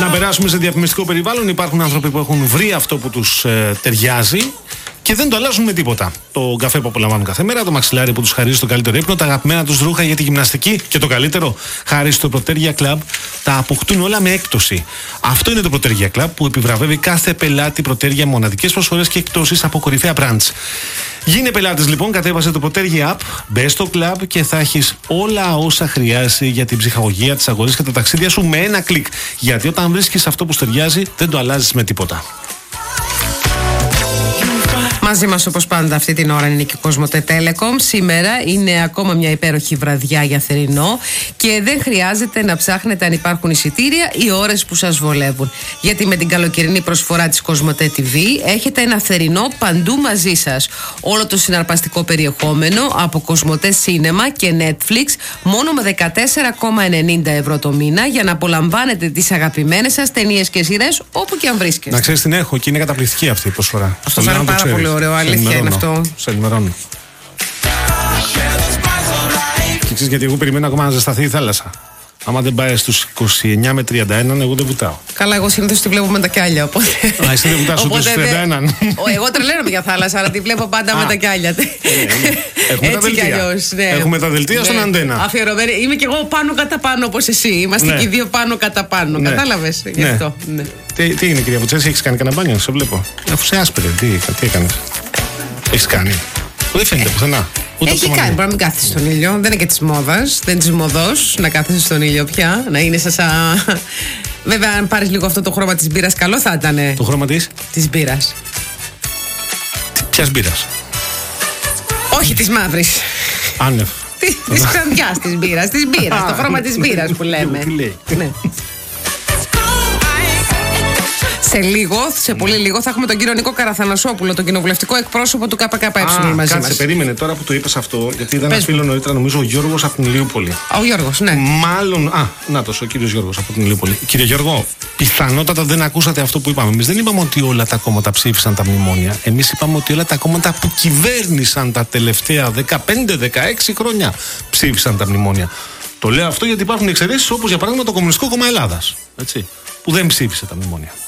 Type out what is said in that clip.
Να περάσουμε σε διαφημιστικό περιβάλλον. Υπάρχουν άνθρωποι που έχουν βρει αυτό που τους ταιριάζει και δεν το αλλάζουν με τίποτα. Το καφέ που απολαμβάνουν κάθε μέρα, το μαξιλάρι που τους χαρίζει το καλύτερο ύπνο, τα αγαπημένα τους ρούχα για τη γυμναστική και το καλύτερο, χάρη στο Protergia Club, τα αποκτούν όλα με έκπτωση. Αυτό είναι το Protergia Club που επιβραβεύει κάθε πελάτη Protergia μοναδικές προσφορές και εκπτώσεις από κορυφαία brands. Γίνε πελάτης λοιπόν, κατέβασε το Protergia App, μπες στο club και θα έχεις όλα όσα χρειάζεσαι για την ψυχαγωγία, τις αγορές και τα ταξίδια σου με ένα κλικ. Γιατί όταν βρίσκεις αυτό που σου ταιριάζει, δεν το αλλάζεις με τίποτα. Μαζί μας όπως πάντα αυτή την ώρα είναι και η Cosmote Telecom. Σήμερα είναι ακόμα μια υπέροχη βραδιά για θερινό και δεν χρειάζεται να ψάχνετε αν υπάρχουν εισιτήρια ή ώρες που σας βολεύουν. Γιατί με την καλοκαιρινή προσφορά της Cosmote TV έχετε ένα θερινό παντού μαζί σας. Όλο το συναρπαστικό περιεχόμενο από Cosmote Cinema και Netflix μόνο με 14,90 ευρώ το μήνα για να απολαμβάνετε τις αγαπημένες σας ταινίες και σειρές όπου και αν βρίσκεστε. Να ξέρεις την έχω και είναι καταπληκτική αυτή η προσφορά. Αυτό θα είναι πάρα πολύ ωραίο, αλήθεια είναι αυτό. Σε ενημερώνω. Και ξέρεις γιατί εγώ περιμένω ακόμα να ζεσταθεί η θάλασσα. Άμα δεν πάει στους 29 με 31, εγώ δεν βουτάω. Καλά, εγώ συνήθως τη βλέπω με τα κιάλια. Οπότε... Α, εσύ δεν βουτάς ούτε στους 31. Εγώ τρελαίνομαι για θάλασσα, αλλά τη βλέπω πάντα με τα κιάλια. Έχουμε τα δελτία. Έχουμε τα δελτία στον αντένα. Αφιερωμένη. Είμαι κι εγώ πάνω κατά πάνω όπως εσύ. Είμαστε και οι δύο πάνω κατά πάνω. Κατάλαβες γι' αυτό. Τι είναι, κυρία Βουτσέση, έχεις κάνει κανένα μπάνιο, σε βλέπω. Αφού σε άσπρε, τι έκανες. Έχεις κάνει. Δεν φαίνεται πουθενά. Έχει κάνει, μπορεί να μην κάθεσαι στον ήλιο. Δεν είναι και τη μόδα. Δεν είναι τη μοδός να κάθεσαι στον ήλιο πια. Να είναι σαν. Βέβαια, αν πάρεις λίγο αυτό το χρώμα της μπύρας, καλό θα ήταν. Το χρώμα της μπύρας. Ποιας μπύρας? Όχι της μαύρης. Άνευ. Της ξανδιάς της μπύρας. Της μπύρας. Το χρώμα της μπύρας που λέμε. Ναι. Σε πολύ λίγο θα έχουμε τον κύριο Νίκο Καραθανασόπουλο, τον κοινοβουλευτικό εκπρόσωπο του ΚΚΕ μαζί μας. Κάτσε, περίμενε τώρα που το είπες αυτό, γιατί ήταν ένα φίλο νωρίτερα, νομίζω ο Γιώργος από την Ηλιούπολη. Ο Γιώργος, ναι. Μάλλον. Νάτος, ο κύριος Γιώργος από την Ηλιούπολη. Κύριε Γιώργο, πιθανότατα δεν ακούσατε αυτό που είπαμε. Εμείς δεν είπαμε ότι όλα τα κόμματα ψήφισαν τα μνημόνια. Εμείς είπαμε ότι όλα τα κόμματα που κυβέρνησαν τα τελευταία 15-16 χρόνια ψήφισαν τα μνημόνια. Το λέω αυτό γιατί υπάρχουν εξαιρέσεις όπως για παράδειγμα το Κομμουνιστικό Κόμμα Ελλάδας. Έτσι, που δεν ψήφισε τα μνημόνια.